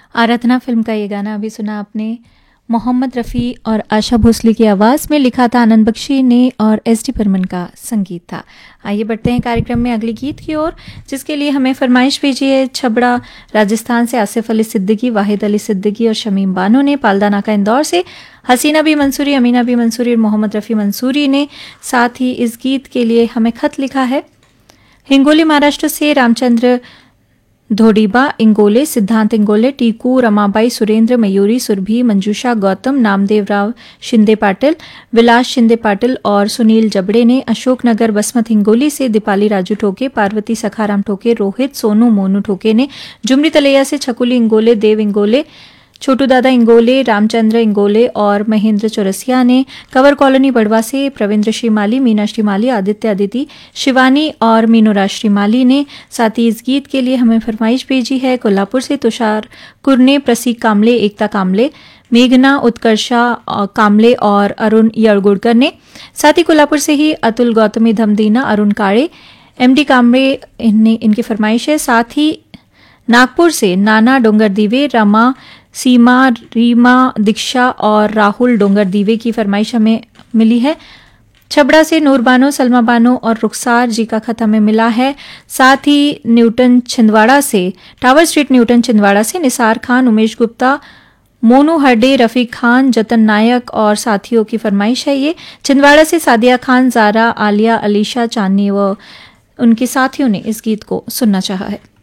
आराधना film का ये गाना अभी सुना आपने। मोहम्मद रफ़ी और आशा भोसले की आवाज़ में लिखा था आनंद बख्शी ने और एस डी बर्मन का संगीत था। आइए बढ़ते हैं कार्यक्रम में अगले गीत की ओर, जिसके लिए हमें फरमाइश भेजी है छबड़ा राजस्थान से आसिफ अली सिद्दीकी, वाहिद अली सिद्दीकी और शमीम बानो ने। पालदा नाका इंदौर से हसीना बी मंसूरी, अमीना बी मंसूरी और मोहम्मद रफ़ी मंसूरी ने। साथ ही इस गीत के लिए हमें खत लिखा है हिंगोली महाराष्ट्र से रामचंद्र धोडीबा इंगोले, सिद्धांत इंगोले, टीकू, रमाबाई, सुरेंद्र, मयूरी, सुरभि, मंजूषा, गौतम, नामदेवराव शिंदे पाटिल, विलास शिंदे पाटिल और सुनील जबड़े ने। अशोकनगर बसमत हिंगोली से दीपाली राजू ठोके, पार्वती सखाराम ठोके, रोहित, सोनू, मोनू ठोके ने। जुमरी तलैया से छकुली इंगोले, देव इंगोले, छोटू दादा इंगोले, रामचंद्र इंगोले और महेंद्र चौरसिया ने। कंवर कॉलोनी बड़वा से प्रविंद्र श्रीमाली, मीना श्रीमाली, आदित्य अदिति, शिवानी और मीनूराज श्रीमाली ने। साथ ही इस गीत के लिए हमें फरमाइश भेजी है कोल्हापुर से तुषार कुरने, प्रसीक कामले, एकता कामले, मेघना उत्कर्षा कामले और अरुण यड़गुड़कर ने। साथ ही कोल्हापुर से ही अतुल, गौतमी धमदीना, अरुण काड़े, एमडी कामरे इनकी फरमाइश है। साथ ही नागपुर से नाना डोंगर दीवे, रमा, सीमा, रीमा, दीक्षा और राहुल डोंगर दीवे की फरमाइश हमें मिली है। छबड़ा से नूर बानो, सलमा बानो और रुखसार जी का खत हमें मिला है। साथ ही न्यूटन छिंदवाड़ा से, टावर स्ट्रीट न्यूटन छिंदवाड़ा से निसार खान, उमेश गुप्ता, मोनू हरडे, रफीक खान, जतन नायक और साथियों की फरमाइश है ये। छिंदवाड़ा से सादिया खान, जारा, आलिया, अलीशा, चांदनी व उनके साथियों ने इस गीत को सुनना चाहा है।